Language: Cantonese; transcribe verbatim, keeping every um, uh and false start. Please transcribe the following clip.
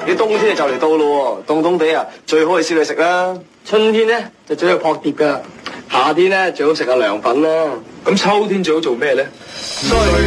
啲冬天就嚟到咯，凍凍地啊，最好係燒嘢食啦。春天咧就最好撲碟噶，夏天咧最好食下涼粉啦。 咁秋天最好做咩咧？